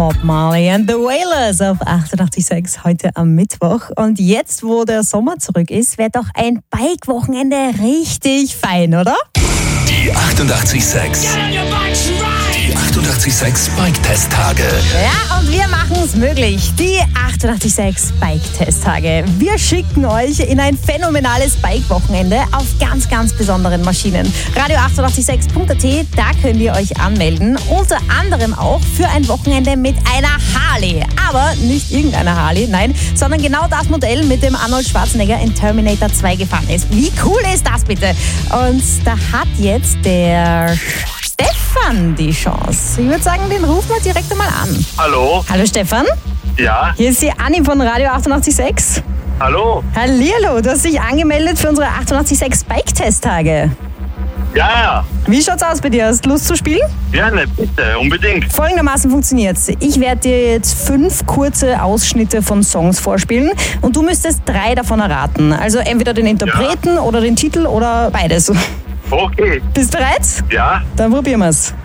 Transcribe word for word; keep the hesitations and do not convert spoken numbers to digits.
Bob Marley and the Wailers auf achtundachtzig Komma sechs heute am Mittwoch. Und jetzt, wo der Sommer zurück ist, wird doch ein Bike-Wochenende richtig fein, oder? Die achtundachtzig Komma sechs. Die achtundachtzig Komma sechs Bike-Test-Tage. Ja, und wir machen es möglich. Die achtundachtzig Komma sechs Bike-Test-Tage. Wir schicken euch in ein phänomenales Bike-Wochenende auf ganz, ganz besonderen Maschinen. radio achtundachtzig Komma sechs Punkt a t, da könnt ihr euch anmelden. Unter anderem auch für ein Wochenende mit einer Harley. Aber nicht irgendeiner Harley, nein, sondern genau das Modell, mit dem Arnold Schwarzenegger in Terminator zwei gefahren ist. Wie cool ist das bitte? Und da hat jetzt der Stefan die Chance. Ich würde sagen, den rufen wir direkt einmal an. Hallo? Hallo Stefan. Ja? Hier ist die Anni von Radio achtundachtzig Komma sechs. Hallo? Hallihallo, du hast dich angemeldet für unsere achtundachtzig Komma sechs Bike-Test-Tage. Ja, ja. Wie schaut's aus bei dir? Hast du Lust zu spielen? Gerne, bitte, unbedingt. Folgendermaßen funktioniert's. Ich werde dir jetzt fünf kurze Ausschnitte von Songs vorspielen und du müsstest drei davon erraten. Also entweder den Interpreten ja. oder den Titel oder beides. Okay. Bist du bereit? Ja. Dann probieren wir's.